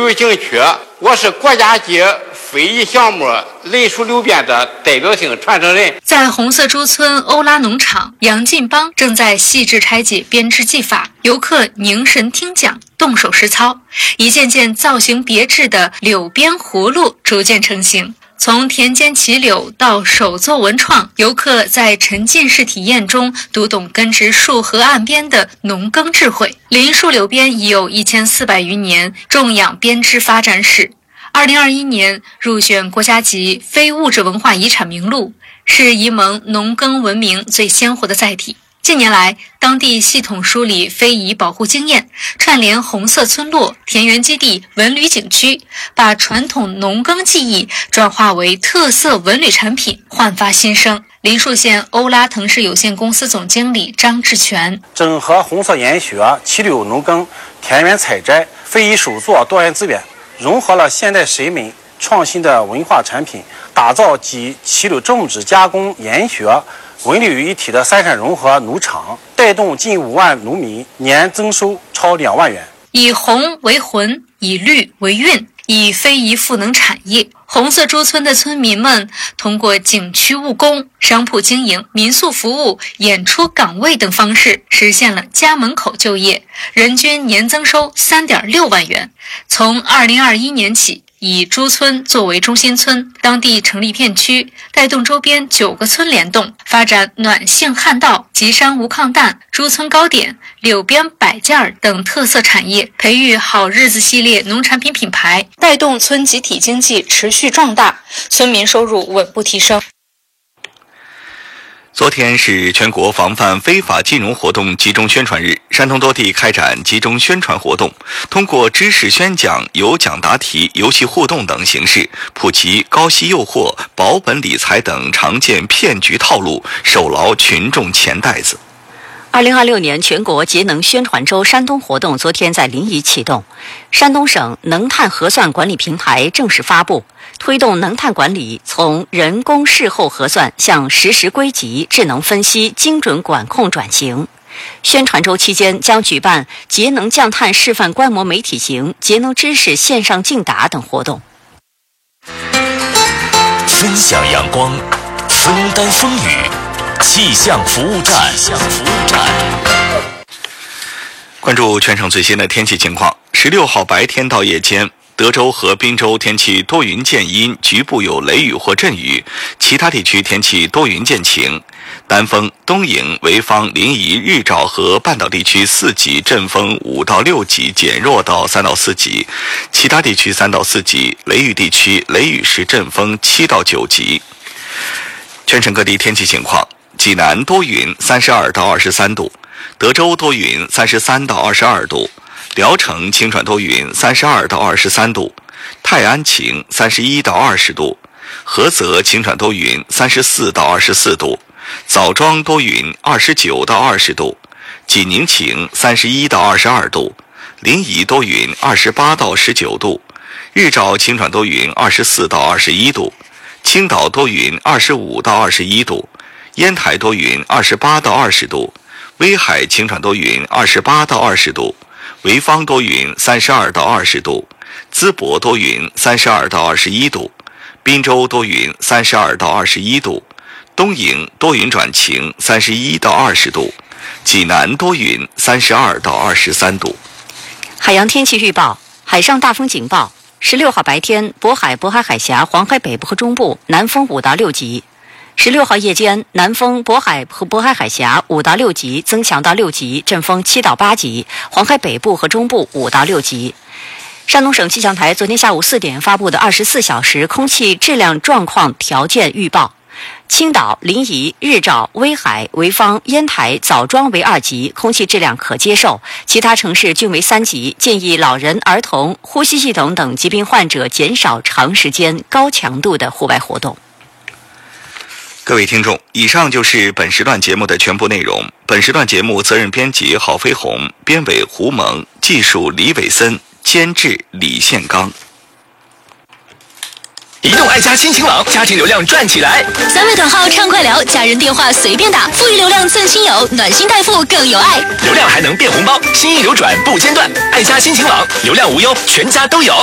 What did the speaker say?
育景区，我是国家级非遗项目雷树流鞭的代表性传承人。 在红色猪村欧拉农场，杨进邦正在细致拆解编织技法，游客凝神听讲，动手实操，一件件造型别致的柳编葫芦逐渐成型。从田间齐柳到手作文创，游客在沉浸式体验中读懂根植树河岸边的农耕智慧。林树柳编已有1400余年种养编织发展史，2021年入选国家级非物质文化遗产名录，是沂蒙农耕文明最鲜活的载体。近年来，当地系统梳理非遗保护经验，串联红色村落、田园基地、文旅景区，把传统农耕技艺转化为特色文旅产品，焕发新生。林树县欧拉藤市有限公司总经理张志全： 整合红色研学、齐柳农耕、田园采摘、非遗手作多元资源，融合了现代审美、创新的文化产品，打造集齐柳种植、加工、研学、文旅于一体的三产融合农场，带动近5万农民年增收超2万元。 以红为魂，以绿为韵，以非遗赋能产业。红色猪村的村民们通过景区务工、商铺经营、民宿服务、演出岗位等方式，实现了家门口就业，人均年增收3.6万元。从2021年起，以猪村作为中心村，当地成立片区，带动周边9个村联动，发展暖性旱稻、吉山无抗蛋、猪村糕点、柳编摆件等特色产业，培育好日子系列农产品品牌，带动村集体经济持续壮大，村民收入稳步提升。 昨天是全国防范非法金融活动集中宣传日，山东多地开展集中宣传活动，通过知识宣讲、有奖答题、游戏互动等形式，普及高息诱惑、保本理财等常见骗局套路，手牢群众钱袋子。 2026年全国节能宣传周山东活动昨天在临沂启动，山东省能碳核算管理平台正式发布，推动能碳管理从人工事后核算向实时归集、智能分析、精准管控转型。宣传周期间将举办节能降碳示范观摩媒体型、节能知识线上竞答等活动。 分享阳光，分担风雨，气象服务站。 关注全省最新的天气情况。16号白天到夜间，德州和滨州天气多云见阴，局部有雷雨或阵雨，其他地区天气多云见晴。南风，东营、潍坊、临沂、日照和半岛地区4级，阵风5到6级，减弱到3到4级，其他地区3到4级。雷雨地区雷雨时阵风7到9级。全省各地天气情况：济南多云，32到23度；德州多云，33到22度；聊城晴转多云，32到23度；泰安晴，31到20度；菏泽晴转多云，34到24度；枣庄多云，29到20度；济宁晴，31到22度；临沂多云，28到19度；日照晴转多云，24到21度；青岛多云25到21度；烟台多云28到20度；威海晴转多云28到20度；潍坊多云32到20度；淄博多云32到21度；滨州多云32到21度；东营多云转晴31到20度；济南多云32到23度。 海洋天气预报：海上大风警报。16号白天，渤海、渤海海峡、黄海北部和中部南风5到6级。16号夜间，南风渤海和渤海海峡5到6级增强到6级，阵风7到8级，黄海北部和中部5到6级。山东省气象台昨天下午4点发布的24小时空气质量状况条件预报：青岛、临沂、日照、威海、潍坊、烟台、枣庄为2级，空气质量可接受；其他城市均为3级，建议老人、儿童、呼吸系统等疾病患者减少长时间、高强度的户外活动。 各位听众，以上就是本时段节目的全部内容。本时段节目责任编辑郝飞鸿，编委胡蒙，技术李伟森，监制李宪刚。 移动爱家新晴朗，家庭流量赚起来 ！3位短号畅快聊，家人电话随便打，富裕流量赠亲友，暖心代付更有爱。 流量还能变红包，心意流转不间断。爱家新晴朗，流量无忧，全家都有。